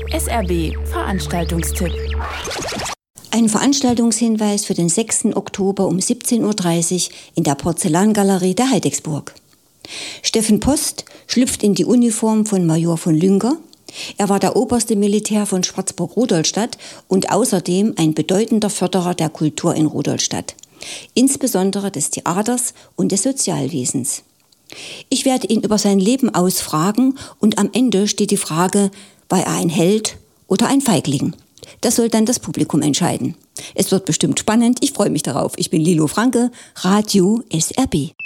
SRB Veranstaltungstipp. Ein Veranstaltungshinweis für den 6. Oktober um 17.30 Uhr in der Porzellangalerie der Heidecksburg. Steffen Post schlüpft in die Uniform von Major von Lüncker. Er war der oberste Militär von Schwarzburg-Rudolstadt und außerdem ein bedeutender Förderer der Kultur in Rudolstadt, insbesondere des Theaters und des Sozialwesens. Ich werde ihn über sein Leben ausfragen und am Ende steht die Frage, war er ein Held oder ein Feigling? Das soll dann das Publikum entscheiden. Es wird bestimmt spannend, ich freue mich darauf. Ich bin Lilo Franke, Radio SRB.